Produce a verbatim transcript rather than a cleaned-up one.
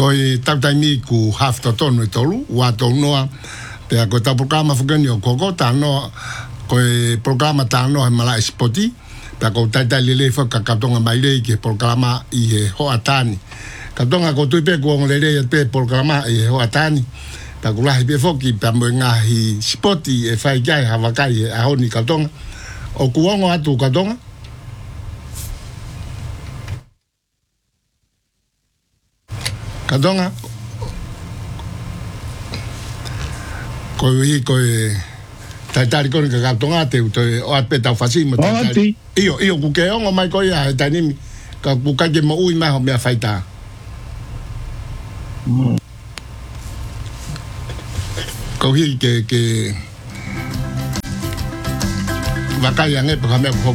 ko i tautaimi ku half to tonu i tolu, ua tolu noa, pea ko ta programa whakani o koko, ta noa, ko i programa ta noa he mala spoti, pea ko taitai lele whaka katonga mai rei ke programa i he hoa tani. Katonga ko tui pe kuongo le rei pe programa i he hoa tani, pea ko lahi pe whoki, pea mo ngahi spoti e whai kai hawakai e ahoni katonga, o kuongo atu katonga, Katonga ko i ko e taitari ko ka katonga te to o apeta fasimo taitari io io ku ke ongo mai ko ia tani ka ku ka ke mo ui mai ho me faita ko hi ke ke vakaya nge pa me